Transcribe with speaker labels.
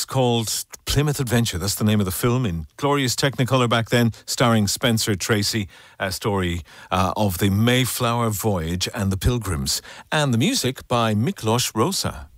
Speaker 1: called Plymouth Adventure. That's the name of the film, in glorious Technicolor back then, starring Spencer Tracy. A story of the Mayflower Voyage and the Pilgrims. And the music by Miklos Rosa.